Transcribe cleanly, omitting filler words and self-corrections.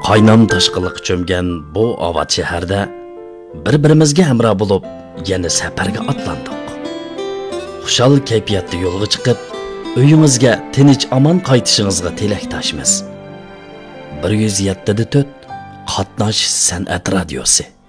Qaynam tashqiliq cho'mgan buovat shaharda bir-birimizga hamroh bo'lib, yana safarga otlandik. Xushal kayfiyatda yo'lga chiqib, uyingizga tinch omon qaytishingizga tilakdoshmiz. 107.4 Qatnash san'at radiosi.